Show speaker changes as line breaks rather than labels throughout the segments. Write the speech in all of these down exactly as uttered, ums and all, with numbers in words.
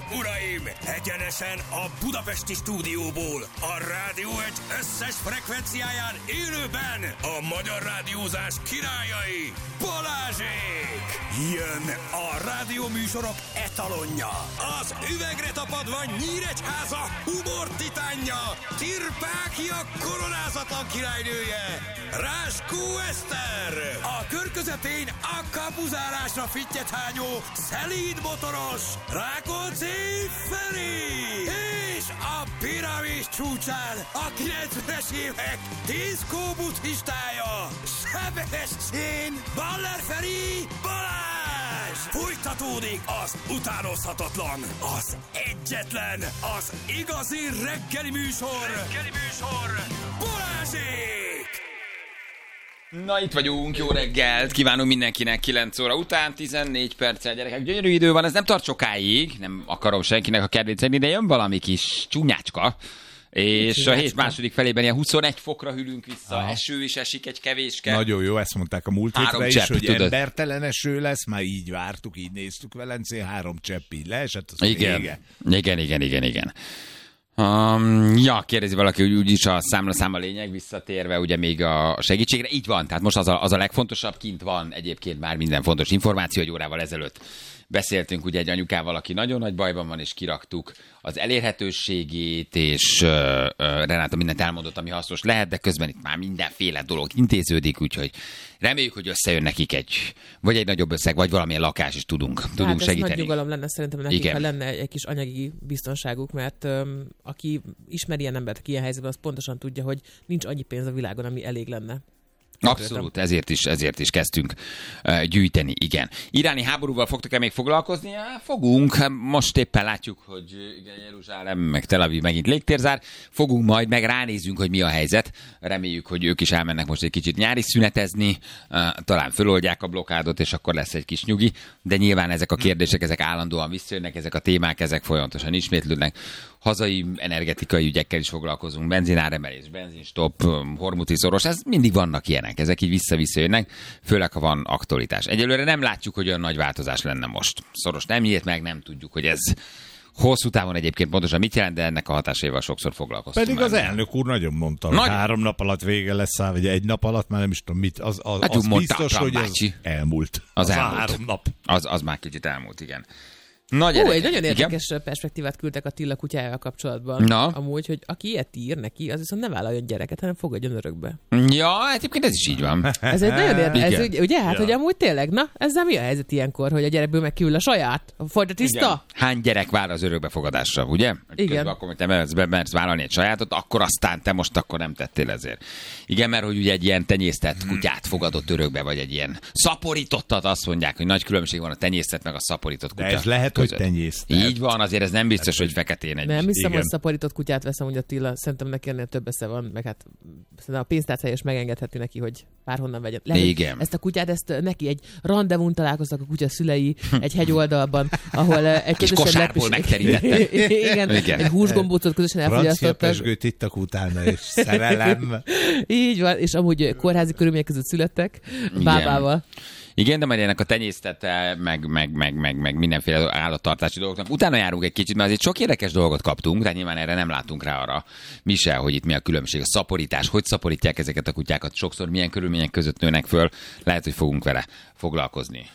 uraim! Egyenesen a budapesti stúdióból, a Rádió egy összes frekvenciáján élőben a magyar rádiózás királyai, Balázsék! Jön a rádióműsorok etalonja, az üvegre tapadva Nyíregyháza humor titánja, Tirpákia koronázatlan királynője, Ráskó Eszter! A kör közepén a kapuzárásra fittyethányó, szelíd motoros, Rákóczi Feri! És a piramis csúcsán a kilencvenes évek diszkó buddhistája, Sebestyén Baller Feri Balázs! Fújtatódik az utánozhatatlan, az egyetlen, az igazi reggeli műsor, reggeli műsor, Balázsék!
Na, itt vagyunk, jó reggelt, kívánunk mindenkinek kilenc óra után, tizennégy perccel, gyerekek, gyönyörű idő van, ez nem tart sokáig, nem akarom senkinek a kedvét szedni, de jön valami kis csúnyácska, és csúnyácska. A hét második felében ilyen huszonegy fokra hűlünk vissza, aha. Eső is esik egy kevéske.
Nagyon jó, ezt mondták a múlt hétre is, hogy
tudod.
Embertelen eső lesz, már így vártuk, így néztük Velencén, három csepp így leesett, az
igen.
vége.
Igen, igen, igen, igen. Um, ja, kérdezi valaki, hogy úgyis a számla-szám a lényeg, visszatérve ugye még a segítségre. Így van, tehát most az a, az a legfontosabb, kint van egyébként már minden fontos információ, egy órával ezelőtt beszéltünk ugye egy anyukával, aki nagyon nagy bajban van, és kiraktuk az elérhetőségét, és uh, uh, Renáta mindent elmondott, ami hasznos lehet, de közben itt már mindenféle dolog intéződik, úgyhogy reméljük, hogy összejön nekik egy, vagy egy nagyobb összeg, vagy valamilyen lakás is tudunk, tudunk
hát
segíteni.
Ez nagy nyugalom lenne szerintem nekik,
igen.
Ha lenne egy kis anyagi biztonságuk, mert um, aki ismeri ilyen embert, aki ilyen helyzetben, az pontosan tudja, hogy nincs annyi pénz a világon, ami elég lenne.
Abszolút, ezért is, ezért is kezdtünk uh, gyűjteni, igen. Iráni háborúval fogtok-e még foglalkozni? Ja, fogunk, most éppen látjuk, hogy igen, Jeruzsálem, meg Tel Aviv megint légtérzár. Fogunk majd, meg ránézünk, hogy mi a helyzet. Reméljük, hogy ők is elmennek most egy kicsit nyári szünetezni, uh, talán föloldják a blokkádot, és akkor lesz egy kis nyugi, de nyilván ezek a kérdések, ezek állandóan visszajönnek, ezek a témák, ezek folyamatosan ismétlődnek. Hazai energetikai ügyekkel is foglalkozunk, benzináremelés, benzinstop, hormuti szoros, ez mindig vannak ilyenek, ezek így vissza-vissza jönnek, főleg ha van aktualitás. Egyelőre nem látjuk, hogy olyan nagy változás lenne most. Szoros nem nyílt meg, nem tudjuk, hogy ez hosszú távon egyébként pontosan mit jelent, de ennek a hatásaival sokszor foglalkoztunk.
Pedig az már. Elnök úr nagyon mondta, hogy Nagy... három nap alatt vége lesz, vagy egy nap alatt, már nem is tudom mit, az, az, az biztos, Trump hogy az elmúlt.
Az,
az
elmúlt.
három nap.
Az, az már kicsit elmúlt, igen. Na,
Ó, egy nagyon érdekes igen? perspektívát küldtek a Tilla kutyájával kapcsolatban. Na? Amúgy, hogy aki ilyet ír neki, az viszont ne vállaljon gyereket, hanem fogadjon örökbe.
Ja, egyébként ez is így van.
Ez egy nagyon érdekes, ez, ugye, ugye hát, ja. hogy amúgy tényleg, na, ezzel mi a helyzet ilyenkor, hogy a gyerekből megkívül a saját? Folyt a tiszta? Igen.
Hány gyerek vár az örökbefogadásra, ugye?
Igen.
Közben akkor, hogy te mersz, mersz vállalni egy sajátot, akkor aztán te most akkor nem tettél ezért. Igen, mert hogy ugye egy ilyen tenyésztett hmm. kutyát fogadott örökbe, vagy egy ilyen szaporítottat, azt mondják, hogy nagy különbség van a tenyésztett meg a szaporított kutya.
De ez lehet, között. Hogy tenyésztett.
Így van, azért ez nem biztos, hogy feketén egy.
Nem hiszem, hogy szaporított kutyát veszem, hogy Attila, szerintem neki ennél több esze van, meg hát szerintem a pénztárcája is megengedheti neki, hogy bárhonnan vegyen. Lehet, igen. Ezt a kutyát, ezt neki egy rendezvún találkoztak a kutya szülei egy hegyoldalban, ahol egy
közösen kosárból megterítettek.
Igen, igen, egy húsgombócot közösen elfogyasztottak.
Francia pezsgőt ittak utána, és szerelem.
Így van, és amúgy kórházi körülmények között születtek bábával.
Igen, de majd ennek a tenyésztete, meg, meg, meg, meg, meg mindenféle állattartási dolgoknak. Utána járunk egy kicsit, mert azért sok érdekes dolgot kaptunk, de nyilván erre nem látunk rá arra mi se, hogy itt mi a különbség. A szaporítás, hogy szaporítják ezeket a kutyákat, sokszor milyen körülmények között nőnek föl. Lehet, hogy fogunk vele foglalkozni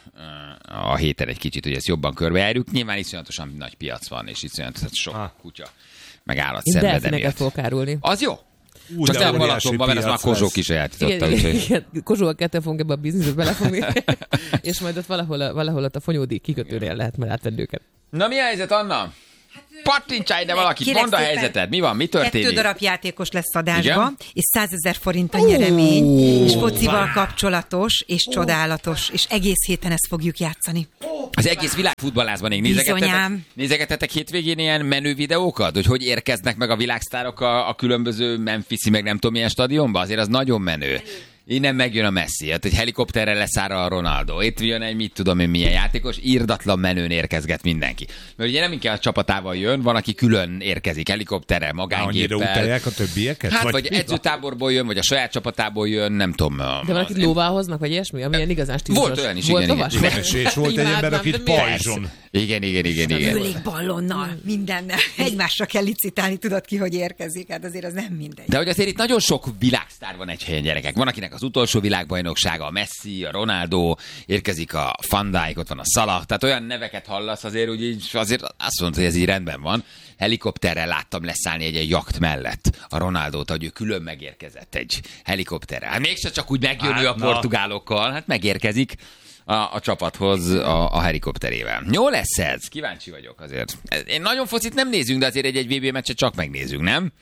a héten egy kicsit, hogy ezt jobban körbejárjuk. Nyilván iszonyatosan nagy piac van, és iszonyatosan sok ah. kutya, meg állat szenved emiatt.
fogok árulni.
Az jó. Úgy, csak nem Balatonban, mert ezt már Kozsó kisajátította.
Igen, igen, Kozsóval ketten fogunk ebbe a bizniszbe belefogni, és majd ott valahol, valahol ott a Fonyódi kikötőnél lehet már átvenni őket.
Na mi a helyzet, Anna? Pattintsálj ide valakit, mondd a helyzeted, mi van, mi történik?
Kettő darab játékos lesz adásba, és százezer forint a nyeremény, uh, és focival wow. kapcsolatos, és uh. csodálatos, és egész héten ezt fogjuk játszani.
Az egész világ futballázban még nézegetetek, nézegetetek hétvégén ilyen menő videókat, hogy hogy érkeznek meg a világsztárok a, a különböző Memphisi, meg nem tudom milyen stadionba, azért az nagyon menő. Innen megjön a Messi, hát egy helikopterrel leszáll a Ronaldo. Itt jön egy mit tudom én milyen játékos, irdatlan menőn érkezget mindenki. Mert ugye nem inkább a csapatával jön, van, aki külön érkezik helikopterrel, magánggéppel.
Annyira utálják a többieket?
Hát vagy, vagy edzőtáborból jön, vagy a saját csapatából jön, nem tudom.
De valakit lóvá hoznak, vagy ilyesmi, amilyen igazán stílusos.
Volt olyan is, volt igen, igen.
És volt egy ember, akit pajzson.
Igen, igen, igen, igen.
Ülékballonnal, mindennel. Egymásra kell licitálni, tudod ki, hogy érkezik. Hát azért az nem mindegy.
De hogy azért itt nagyon sok világsztár van egy helyen, gyerekek. Van, akinek az utolsó világbajnoksága, a Messi, a Ronaldo, érkezik a Van Dijk, ott van a Salah. Tehát olyan neveket hallasz, azért úgy így, azért azt mondta, hogy ez így rendben van. Helikopterrel láttam leszállni egy, egy jakt mellett a Ronaldót, hogy ő külön megérkezett egy helikopterrel. Hát mégse csak úgy megjön hát, ő a portugálokkal, hát megérkezik a, a csapathoz a, a helikopterével. Jó lesz ez? Kíváncsi vagyok azért. Én nagyon focit nem nézünk, de azért egy-egy vé bé meccset csak megnézünk, nem?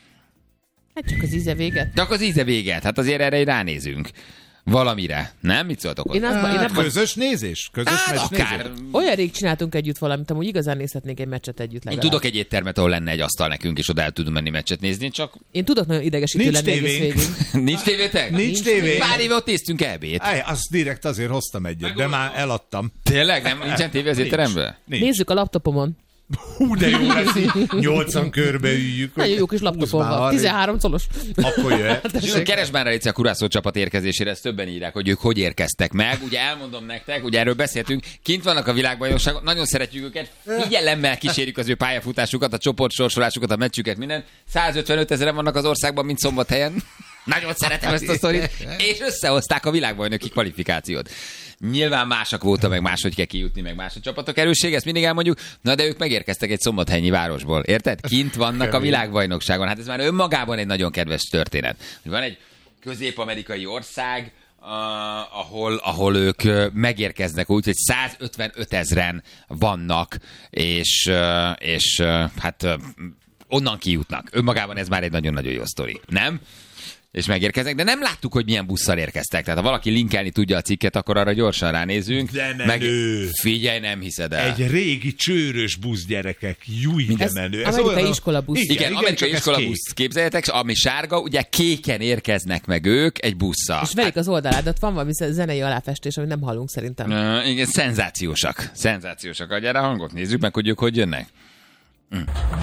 Hát csak az íze véget.
Csak az íze véget, hát azért erre ránézünk. Valamire, nem? Mit szóltok hozzá?
Én az, én nem közös nézés? Közös
hát, akár.
nézés?
Olyan rég csináltunk együtt valamit, amúgy igazán nézhetnénk egy meccset együtt legalább.
Én tudok egy éttermet, ahol lenne egy asztal nekünk, és oda el tudunk menni meccset nézni, csak...
Én tudok nagyon idegesítő lenni egész végig.
Nincs tévétek?
Nincs tévé.
Pár éve ott néztünk ebét.
Aj, azt direkt azért hoztam egyet, de már eladtam.
Tényleg? Nem, nincsen tévé az étteremben?
Nézzük a laptopomon.
Hú, de jó lesz, nyolcan körbe üljük.
Nagyon jó kis laptopon van, tizenhárom colos.
Akkor jöhet.
Keresd már a Kurászó csapat érkezésére, ezt többen írják, hogy ők hogy érkeztek meg. Ugye elmondom nektek, ugye erről beszéltünk, kint vannak a világbajnokságon, nagyon szeretjük őket, figyelemmel kísérjük az ő pályafutásukat, a csoportsorsolásukat, a meccsüket, minden. százötvenöt ezeren vannak az országban, mint Szombathelyen. Nagyon szeretem ezt a sztorit. És összehozták a világbajnoki kvalifikációt. Nyilván másak voltak, meg máshogy kell kijutni, meg más a csapatok erősség, ezt mindig elmondjuk. Na de ők megérkeztek egy szombathelyi városból, érted? Kint vannak a világbajnokságon. Hát ez már önmagában egy nagyon kedves történet. Van egy közép-amerikai ország, uh, ahol, ahol ők megérkeznek úgy, hogy százötvenöt ezren vannak, és, uh, és uh, hát uh, onnan kijutnak. Önmagában ez már egy nagyon-nagyon jó sztori, nem? És megérkeznek, de nem láttuk, hogy milyen busszal érkeztek. Tehát ha valaki linkelni tudja a cikket, akkor arra gyorsan ránézünk.
De
meg... Figyelj, nem hiszed el.
Egy régi csőrös busz, gyerekek. Júj, de menő.
Ez amerikai olyan... iskola busz.
Igen, igen, amerikai iskola busz. Képzeljétek, ami sárga, ugye kéken érkeznek meg ők egy busszal.
És verik az oldaládat, van valami zenei aláfestés, amit nem hallunk szerintem.
Uh, igen, szenzációsak. Szenzációsak. Adj erre hangot, nézzük meg, hogy ők hogy jönnek. Mm.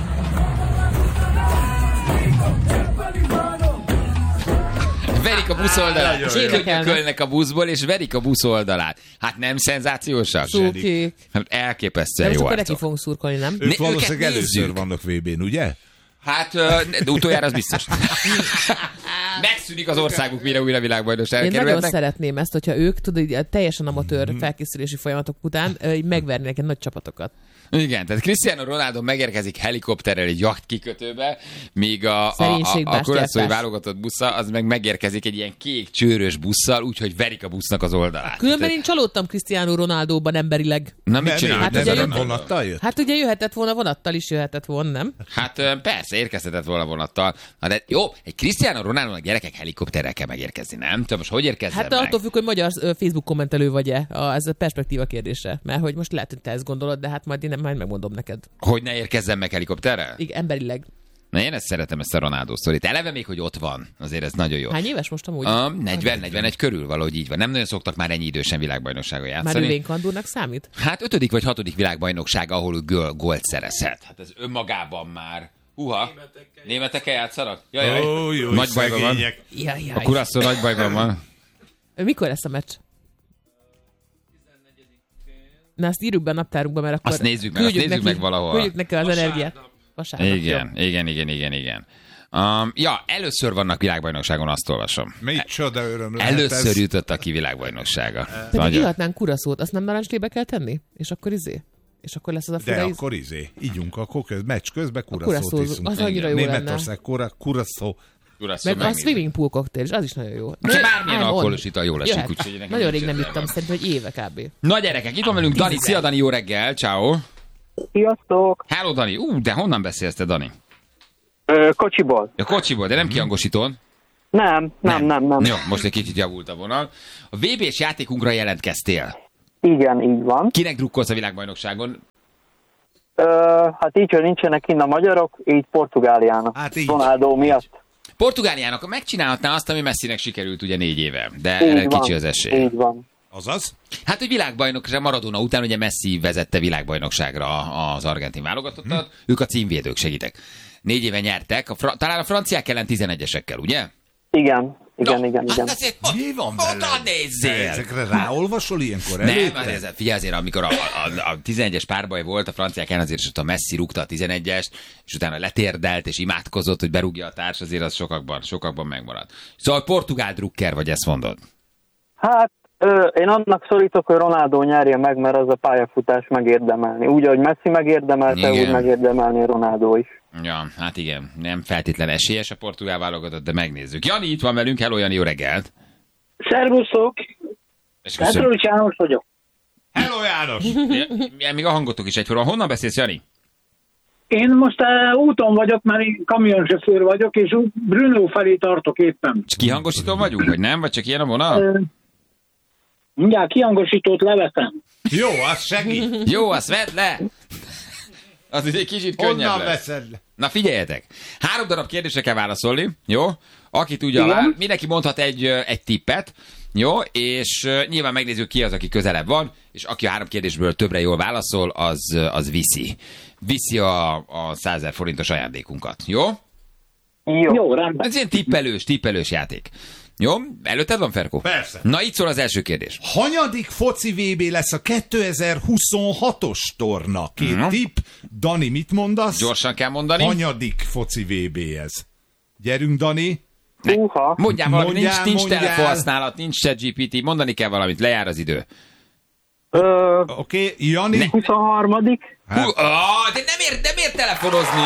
Verik a busz oldalát. Könyökölnek a buszból, és verik a busz oldalát. Hát nem szenzációsak?
Szúkék.
Hát elképesztően jó arcok.
De most akkor neki fogunk szurkolni, nem?
Ők valószínűleg először vannak vé bén, ugye?
Hát uh, utoljára az biztos. Megszűnik az országuk, mire újra világbajnokságra
Én
kerülhetnek.
nagyon szeretném ezt, hogyha ők, tudod, teljesen amatőr felkészülési folyamatok után így megvernének egy nagy csapatokat.
Igen, tehát Cristiano Ronaldo megérkezik helikopterrel egy jacht kikötőbe, míg a, a, a, a kuraszói válogatott busza, az meg megérkezik egy ilyen kék csőrös busszal, úgyhogy verik a busznak az oldalát.
Különben én csalódtam Cristiano Ronaldóban emberileg.
Na mit csinál?
Hát,
de
ugye,
vonattal jött?
Hát ugye jöhetett volna vonattal is, jöhetett volna, nem?
Hát persze, érkezhetett volna vonattal. Na de jó, egy Cristiano Ronaldo-nak gyerekek helikopterrel kell megérkezni, nem? Te most hogy érkezzen
Hát
meg?
attól függ, hogy magyar Facebook kommentelő vagy-e. Ez a perspektíva kérdése. Mert hogy most lehet, hogy te ezt gondolod, de hát majd én majd megmondom neked.
Hogy ne érkezzen meg helikopterrel?
Igen, emberileg.
Na én ezt szeretem, ezt a Ronaldo sztorit. Eleve még, hogy ott van. Azért ez nagyon jó.
Hány éves most amúgy?
A negyven negyvenegy körül valahogy így van. Nem nagyon szoktak már ennyi idősen világbajnokságon játszani.
Már növénykandúrnak számít?
Hát ötödik vagy hatodik világbajnoksága, ahol ő gólt szerezhet. Hát ez önmagában már... Uha, németekkel játszanak? Jajjaj,
oh, jó,
nagy bajban van.
Jajjaj.
A Curaçao nagy bajban van.
Mikor lesz a meccs? Na, azt írjuk be a naptárunkba, mert akkor...
Azt nézzük meg, azt nézzük
neki,
meg valahol.
Küldjük neki az energiát. Vasárnap.
Igen, jó. igen, igen, igen, igen. Um, ja, először vannak világbajnokságon, azt olvasom.
Micsoda öröm lehet
Először
ez.
jutottak ki világbajnoksága.
Pedig ihatnánk Curaçaót, azt nem narancslébe kell tenni? És akkor izé? És akkor lesz az a fura
De
íz...
akkor izé, ígyunk, akkor köz, meccs közben Curaçaót iszunk.
Az annyira jó lenne.
Németország, Curaçao.
Meg a swimming pool cocktail, az is nagyon jó.
De bármilyen alkoholos ital jól esik, úgyhogy
nagyon rég nem ittam, szerintem, hogy éve kb.
Na gyerekek, itt van velünk Dani. Szia Dani, jó reggel, ciao.
Sziasztok!
Hello Dani, ú, de honnan beszélsz te Dani?
Ö, kocsiból.
A kocsiból, de nem kihangosítón.
Nem, nem, nem, nem.
Jó, most egy kicsit javult a vonal. A vé bés játékunkra jelentkeztél.
Igen, így van.
Kinek drukkolsz a világbajnokságon?
Ö, hát így, hogy nincsenek innen a magyarok, így Portugáliának.
Hát így.
Ronaldo miatt.
Portugáliának megcsinálhatná azt, ami Messinek sikerült ugye négy éve, de
Így
erre
van,
kicsi az esély.
Így van.
Azaz?
Hát, hogy világbajnokság Maradona után ugye Messi vezette világbajnokságra az argentin válogatottat, hm. ők a címvédők, segítek. Négy éve nyertek, a fra- talán a franciák ellen tizenegyesekkel, ugye?
Igen. Igen,
no,
igen, igen.
Hát azért,
mi van vele?
Oda nézzél!
Ezekre ráolvasol ilyenkor
előtte? Nem, azért, figyelj azért, amikor a, a, a tizenegyes párbaj volt, a franciák ellen azért, és ott a Messi rúgta a tizenegyest, és utána letérdelt, és imádkozott, hogy berúgja a társ, azért az sokakban, sokakban megmaradt. Szóval portugál drukker vagy, ezt mondod?
Hát, ö, én annak szorítok, hogy Ronaldo nyerje meg, mert az a pályafutás megérdemelni. Úgy, ahogy Messi megérdemelte, igen. Úgy megérdemelni Ronaldo is.
Ja, hát igen, nem feltétlen esélyes a portugál válogatott, de megnézzük. Jani itt van velünk, hello Jani, jó reggelt!
Szervuszok! Petrócs János vagyok.
Hello János!
Ja, még a hangotok is egyforma. Honnan beszélsz, Jani?
Én most uh, úton vagyok, mert én kamionsofőr vagyok, és Brno felé tartok éppen.
És kihangosító vagyunk, vagy nem? Vagy csak ilyen a vonal?
Uh, mindjárt kihangosítót leveszem.
Jó, az segít.
Jó, azt vedd le! Az egy kicsit könnyebb
Honnan
lesz.
veszed le?
Na figyeljetek, három darab kérdésre kell válaszolni, jó? Aki tudja, vál, mindenki mondhat egy, egy tippet, jó? És uh, nyilván megnézzük, ki az, aki közelebb van, és aki a három kérdésből többre jól válaszol, az, az viszi. Viszi a, a százezer forintos ajándékunkat, jó?
Jó, jó, rendben.
Ez ilyen tippelős, tippelős játék. Jó? Előtted van, Ferkó?
Persze.
Na, itt szól az első kérdés.
Hanyadik foci vé bé lesz a kétezer-huszonhatos torna? Két mm. tipp. Dani, mit mondasz?
Gyorsan kell mondani.
Hanyadik foci vé bé ez? Gyerünk, Dani.
Húha.
Mondjál valamit, nincs, nincs
mondjál.
telefonhasználat, nincs ChatGPT, mondani kell valamit, lejár az idő.
Ö,
Oké, okay, Jani.
Ne.
huszonharmadik
Hát. Hú, ah, de nem ér, nem ér telefonozni.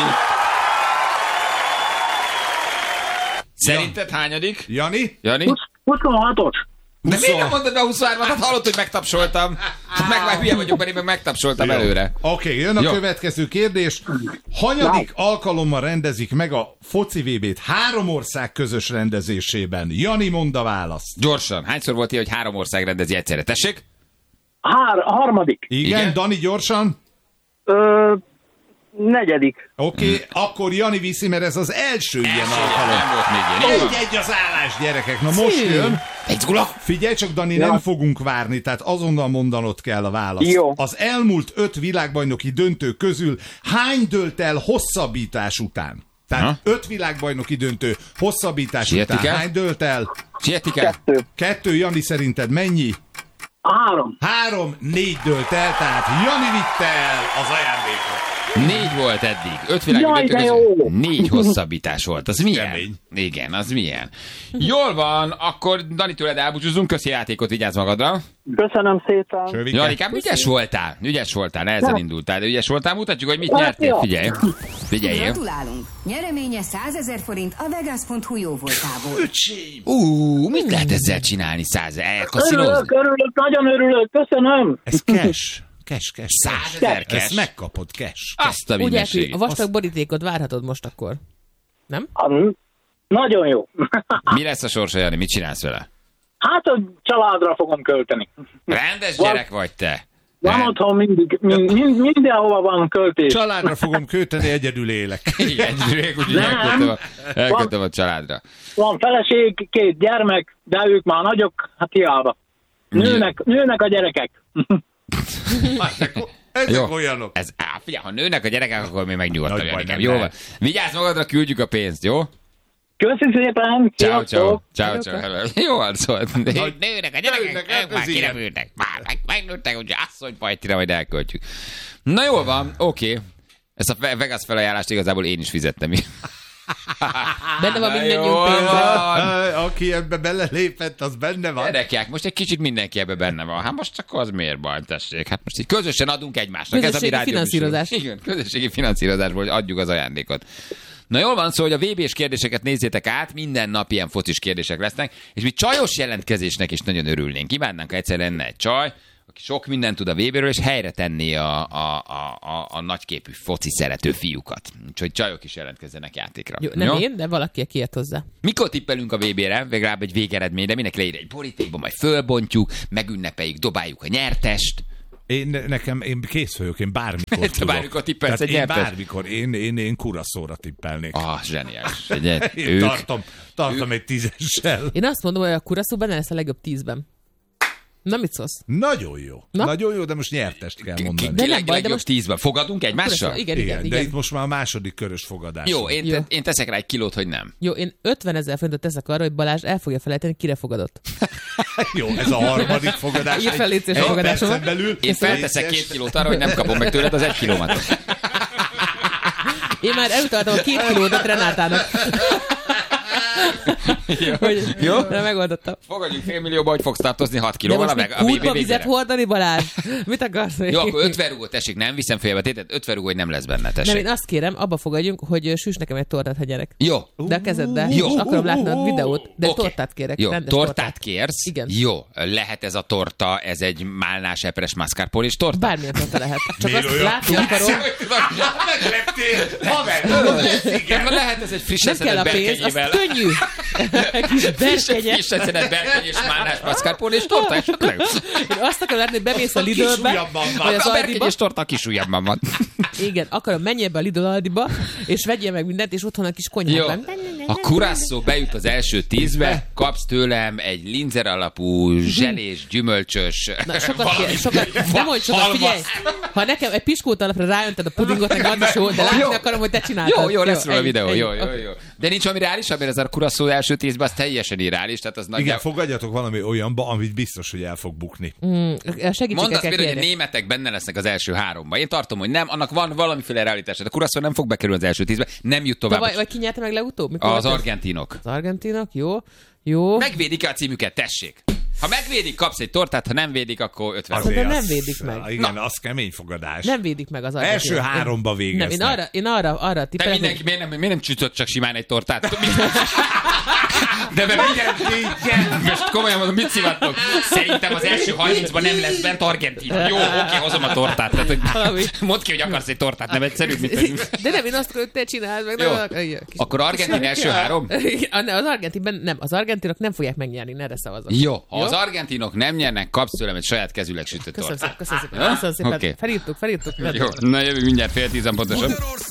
Szerinted hányadik?
Jani?
Jani?
huszonhatos.
De miért nem mondod be a huszonhármat? Hát hallott, hogy megtapsoltam. Hát meg már hülye vagyok, mert én meg megtapsoltam
Jó.
előre.
Oké, okay, jön a
Jó.
következő kérdés. Hanyadik alkalommal rendezik meg a foci vé bét három ország közös rendezésében? Jani, mondd a választ.
Gyorsan. Hányszor volt ilyen, hogy három ország rendezi egyszerre? Tessék?
Hár, harmadik.
Igen,
Igen?
Dani, gyorsan.
Ö, negyedik.
Oké, okay, akkor Jani viszi, mert ez az első ilyen
Első,
alkalom.
nem volt még ilyen.
Egy-egy az állás, gyerekek. Na most jön. Figyelj csak, Dani, nem fogunk várni, tehát azonnal mondanod kell a választ.
Jó.
Az elmúlt öt világbajnoki döntő közül hány dőlt el hosszabbítás után? Tehát ha? öt világbajnoki döntő hosszabbítás
Sietik
után
el?
hány dőlt el?
Sietik el?
Kettő.
Kettő, Jani, szerinted mennyi?
Három.
Három, négy dőlt el, tehát Jani vitte el az ajándékot.
Négy volt eddig. Öt világi
Jaj,
döntő
de
közül
jó.
négy hosszabbítás volt. Az milyen?
Kemény.
Igen, az milyen? Jól van, akkor Dani, tőled elbúcsúzunk. Köszi játékot, vigyázz magadra.
Köszönöm szépen.
Sövike.
Janikám, ügyes voltál. Ügyes voltál, nehezen indultál, de ügyes voltál. Mutatjuk, hogy mit nyertél. Figyelj. Figyeljél.
Gratulálunk! Nyereménye százezer forint a Vegas pont hu jó voltából.
Ú, mit lehet ezzel csinálni? Száz elkaszinozni?
Örülök, örülök, nagyon örülök, köszönöm.
Ez cash. Cash, cash.
Százezer
Ezt
cash?
megkapod cash.
Azt a
Úgy elkül,
mindenségét.
a vastag borítékot várhatod most akkor. Nem?
Ah, nagyon jó.
Mi lesz a sorsa, Jani? Mit csinálsz vele?
Hát a családra fogom költeni.
Rendes gyerek vagy te.
Van
Rend-
otthon mindig, mind, mind, mindenhova van költés.
Családra fogom költeni, egyedül élek.
Igen, úgyhogy
Nem.
elkötöm a, elkötöm a családra.
Van feleség, két gyermek, de ők már nagyok, hát hiába. Nőnek, nőnek a gyerekek.
Ezek
Jó.
olyanok.
Ez, á, figyelj, ha nőnek a gyerekek, akkor még megnyugodtam.
Nagy baj,
Janikám.
nem
Jó van.
lehet.
Vigyázz magadra, küldjük a pénzt, jó?
Köszi szépen!
Ciao, ciao.
Sziasztok!
Ciao, ciao. Hello. Jó arcolt. Nőnek a
Nőnek,
gyerekek,
hát
ők már
ez ilyen.
kirepültek. Már meg, megnőttek, úgyhogy asszonypajtira majd elköltjük. Na jól van, oké. Okay. Ezt a Vegas felajánlást igazából én is fizettem.
Benne van
Na
mindannyiunk
jól
pénze.
van.
Aki ebbe belelépett, az benne van.
Gyerekek, most egy kicsit mindenki ebbe benne van. Hát most akkor az miért baj, tessék? Hát most így közösen adunk egymásnak.
Közösségi
Ez a mi
finanszírozás.
rádióműsor. Igen, közösségi finanszírozásból adjuk az ajándékot. Na jól van, szóval, hogy a vé bés kérdéseket nézzétek át, minden nap ilyen focis kérdések lesznek, és mi csajos jelentkezésnek is nagyon örülnénk. Kívánnánk, ha egyszer lenne egy csaj, aki sok mindent tud a vé béről, és helyre tenni a, a, a, a, a nagyképű foci szerető fiúkat. Úgyhogy csajok is jelentkezzenek játékra.
Jó, nem én, de valaki, aki ért hozzá.
Mikor tippelünk a vé bére? Legalább egy végeredményre, mindenki leír egy borítékba, majd fölbontjuk, megünnepeljük, dobáljuk a nyertest.
Én, nekem, én kész vagyok, én bármikor
Te
tudok.
bármikor tippelsz
Tehát
egy
én
nyertes?
bármikor, én, én, én kuraszóra tippelnék.
Ah, zseniális. Ugye?
Én
Ők,
tartom, tartom egy tízessel.
Én azt mondom, hogy a kuraszó benne lesz a legjobb tízben. Na, mit szólsz?
Nagyon jó. Na? Nagyon jó, de most nyertest kell mondani.
De nem baj, de most tízben fogadunk egymással?
Igen, igen, igen,
de itt most már a második körös fogadás.
Jó, én, jó. én teszek rá egy kilót, hogy nem.
Jó, én ötvenezer forintot teszek arra, hogy Balázs el fogja felejteni, kire fogadott.
Jó, ez a harmadik fogadás.
Ír fel létszés fogadásom.
Belül.
Én felteszek két kilót arra, hogy nem kapom meg tőled az egy kilómat.
Én már elutaltam a két kilót Renátának.
Jó. Hogy, jó?
De megoldottam.
Fogadjunk félmillióba, hogy fogsz tartozni hat kilóval.
De most még kurva vizet hordani, Balázs? Mit akarsz?
Jó, akkor ötven rúgó, tessék, nem viszem félbe tétet, ötven rúgó, hogy nem lesz benne, tessék.
Nem, én azt kérem, abba fogadjunk, hogy süss nekem egy tortát, ha gyerek.
Jó.
De a kezeddel.
Jó.
És akarom látni a videót, de
okay.
tortát kérek.
Jó, tortát, tortát kérsz?
Igen.
Jó, lehet ez a torta, ez egy málnás epres mascarpone és torta?
Bármilyen torta lehet. Csak azt látni akarom.
Megleptél! Haver!
Lehet ez egy friss
nem kell a pénz, az könnyű. Kis berkenye.
Friss eszenet berkenye és málnás mascarpone és torta esetleg.
Én azt akarom látni, hogy bemész a Lidlbe, vagy az
a
Aldiba.
És torta a kis ujjabban van.
Igen, akarom, menjél be a Lidl Aldiba, és vegyél meg mindent, és otthon a kis konyhában.
A Curaçao bejut az első tízbe, kapsz tőlem egy linzer alapú, zselés, gyümölcsös,
na, sokat kér, sokat, nem mondj sokat, figyelj! Ha nekem egy piskót alapra ráönted a pudingot, meg az is jó, de látni akarom, hogy te csináltad.
Jó, jó, lesz róla a videó, jó, jó, jó. De nincs valami reálisabb, mert ez a Curaçao első tízbe, az teljesen irreális, tehát az
igen, fogadjatok valami olyanba, amit biztos, hogy el fog bukni.
Mm,
mondd azt például, hogy a németek benne lesznek az első háromba. Én tartom, hogy nem, annak van valamiféle realitás. A Curaçao nem fog bekerülni az első tízbe, nem jut tovább.
Vagy, vagy ki nyerte meg legutóbb? Mikor
az argentinok.
Az argentinok, jó. Jó.
Megvédik a címüket, tessék. Ha megvédik, kapsz egy tortát, ha nem védik, akkor ötven.
Azért nem védik meg.
Igen, na. Az kemény fogadás.
Nem védik meg az argentinok.
Első háromba végeznek.
Nem, én arra, én arra, arra tippelek.
Te mindenki, miért nem, miért nem csütött csak simán egy tortát? De be igen, most komolyan mondom, mit szivattok? Szerintem az első harmincban nem lesz bent Argentin. Jó, oké, hozom a tortát. Tehát, hogy mondd ki, hogy akarsz egy tortát, nem egyszerű, mint egy...
De nem, én azt akarom, hogy te csináld meg.
Jó.
Nem,
akkor Argentin első három?
Az Argentinben nem, az argentinok nem fogják megnyerni, ne erre szavazok.
Jó, ha Jó? az argentinok nem nyernek, kapsz tőlem egy saját kezüleg sütött tortát.
Köszönöm szépen, köszönöm szépen. Köszönöm szépen.
Okay.
Felírtuk, felírtuk.
Jó, na jövünk mindjárt fél tízen pontosan.